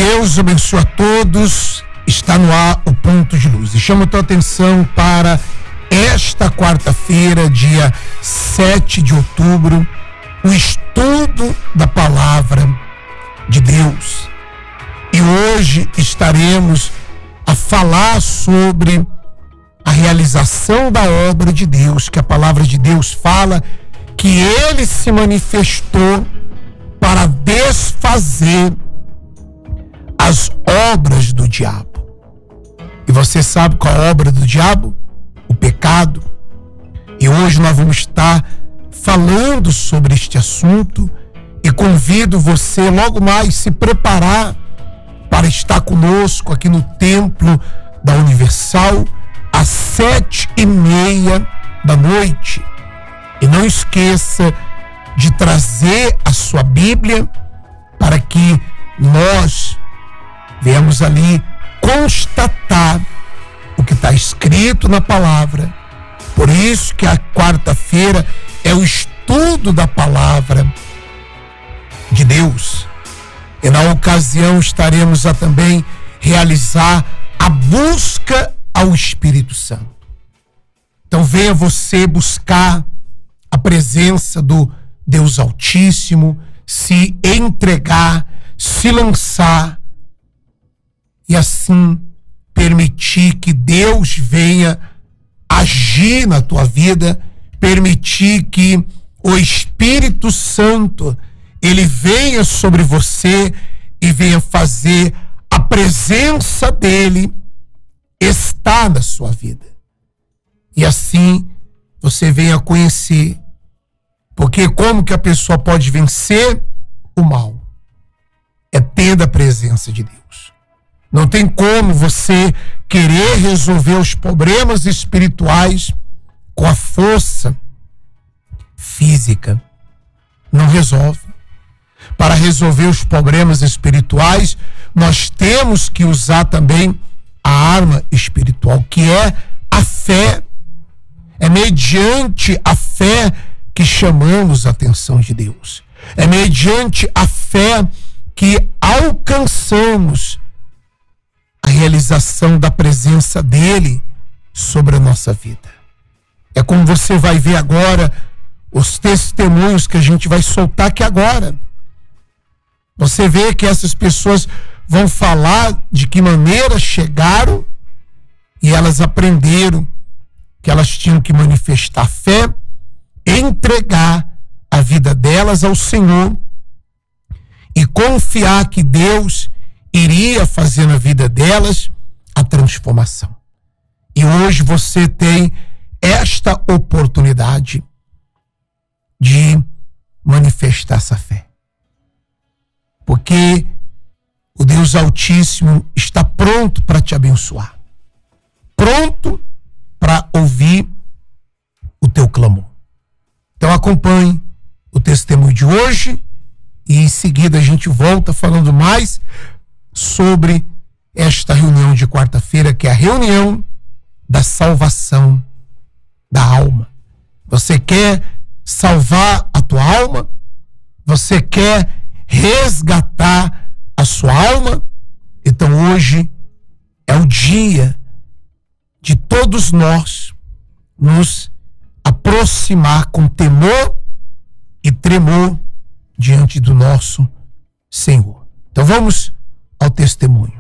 Deus abençoe a todos. Está no ar o Ponto de Luz. E chamo a tua atenção para esta quarta-feira, dia 7 de outubro, o estudo da Palavra de Deus. E hoje estaremos a falar sobre a realização da obra de Deus, que a Palavra de Deus fala que Ele se manifestou para desfazer as obras do diabo. E você sabe qual é a obra do diabo? O pecado. E hoje nós vamos estar falando sobre este assunto e convido você logo mais se preparar para estar conosco aqui no Templo da Universal às 7:30 da noite. E não esqueça de trazer a sua Bíblia para que nós venhamos ali constatar o que está escrito na palavra. Por isso que a quarta-feira é o estudo da palavra de Deus. E na ocasião estaremos a também realizar a busca ao Espírito Santo. Então venha você buscar a presença do Deus Altíssimo, se entregar, se lançar e assim permitir que Deus venha agir na tua vida, permitir que o Espírito Santo ele venha sobre você e venha fazer a presença dele estar na sua vida. E assim você venha conhecer. Porque como que a pessoa pode vencer o mal? É tendo a presença de Deus. Não tem como você querer resolver os problemas espirituais com a força física. Não resolve. Para resolver os problemas espirituais, nós temos que usar também a arma espiritual, que é a fé. É mediante a fé que chamamos a atenção de Deus. É mediante a fé que alcançamos a realização da presença dele sobre a nossa vida. É como você vai ver agora os testemunhos que a gente vai soltar aqui agora. Você vê que essas pessoas vão falar de que maneira chegaram e elas aprenderam que elas tinham que manifestar fé, entregar a vida delas ao Senhor e confiar que Deus iria fazer na vida delas a transformação. E hoje você tem esta oportunidade de manifestar essa fé. Porque o Deus Altíssimo está pronto para te abençoar. Pronto para ouvir o teu clamor. Então acompanhe o testemunho de hoje e em seguida a gente volta falando mais sobre esta reunião de quarta-feira, que é a reunião da salvação da alma. Você quer salvar a tua alma? Você quer resgatar a sua alma? Então hoje é o dia de todos nós nos aproximar com temor e tremor diante do nosso Senhor. Então vamos ao testemunho.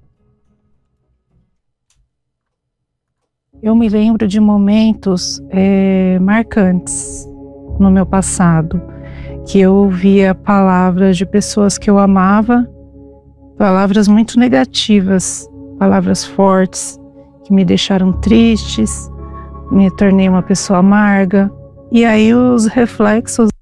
Eu me lembro de momentos marcantes no meu passado, que eu ouvia palavras de pessoas que eu amava, palavras muito negativas, palavras fortes, que me deixaram tristes, me tornei uma pessoa amarga. E aí os reflexos